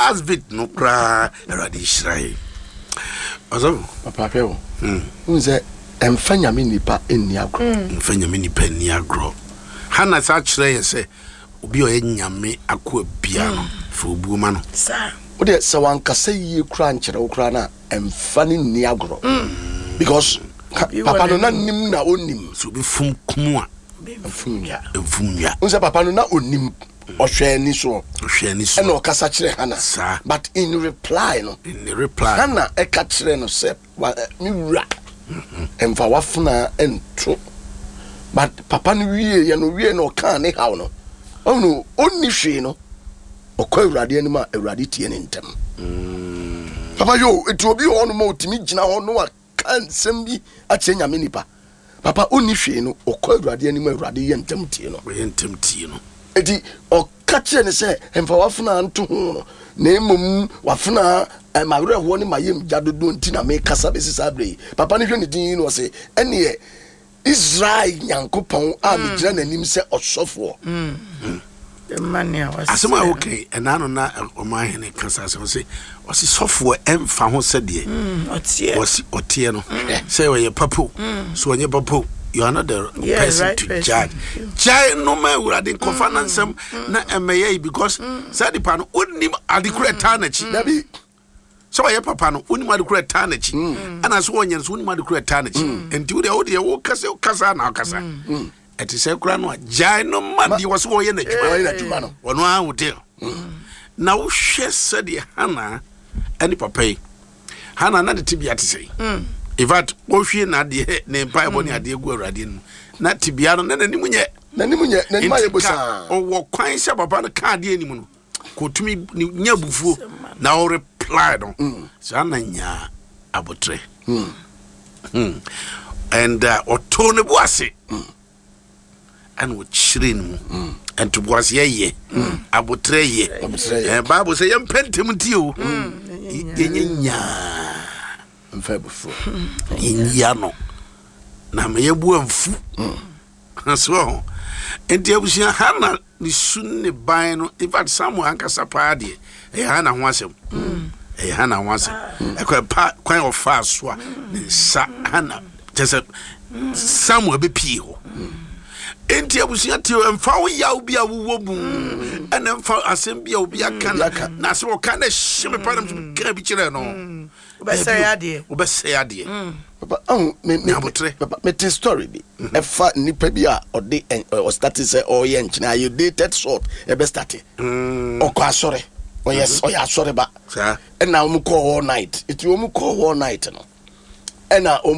last bit no cry already shy. Also, Papa Peo. Who say emfanya me nipa eni agro. Emfanya me nipa eni agro. Hana sa kire say obi o nyame akọ bia no for obuoma no. Sir. O de se wan kasa yi kura nkyere wo kura na emfani ni agro. Because papa no na nim na onim so be fum kumu a emfumya. Unse papa no na onim ohwe ni so. Ohwe ni so. E no kasa kire Hana. But in reply no. Hana e ka kire no se mi wura. Emfa wafuna ento. But papa no wie no kan ne haw no. Onu onni hwe no. Okwa Awurade anim a Awurade tie ne ntem. Papa yo etu obi ho no ma otimi gina ho no a kan sem bi a che nyame nipa. Papa onni hwe no okwa Awurade anim a Awurade ye ntem tie no. Ye ntem tie no. Edi o ka kire ne se emfa wafuna nto ho no. Na emom wafuna mawre ho ne mayem jadodo ntina me kasa be sisabre. Papa ne hwe ne din no se ene Israel Yankopon a me gira nanim se osofo. The money was asema okay and I na omahene kasa say was sofo emfa ho se de was otie no say we papo so onye papo you are not the person to judge no ma urade confidence na emeye because say the pan onim adekura tanachi nabi so we papa no onim adekura tanachi ana so onye so onim adekura tanachi enti wo de wo kasa na kasa eti se kura no jai no madi was wo ye na juma no wono a wote na wo hwe se de Hana ani papa yi Hana na de tibia te sei evat wo hwe na de ne bible ne ade gu Awurade no na tibia no na nanim nye aye bosa o wo kwan se papa no ka de anim no ko tumi nya bufuo na o reply no so na nya abotre and otone boase and with shrin and to was ye abotre ye Bible say yam pentimtio nya mfebufo nya no na me yebu amfu so enti abusia Hana ni sunne ban no in fact Samuel ankasa paade Hana ho asem Hana ho asem kwan of fast so ni sa Hana just Samuel be pie ho enti abusia tio emfa wo yawo bia wo bu ene emfa asem bia obi aka na se wo ka na hye padam ka bi kire no obese ade papa papa me te story bi efa nipa bi a ode o start say o ye nchina you dated short e be start o ko asore o yes o ya asore ba sa na o mu call all night it you mu call all night no na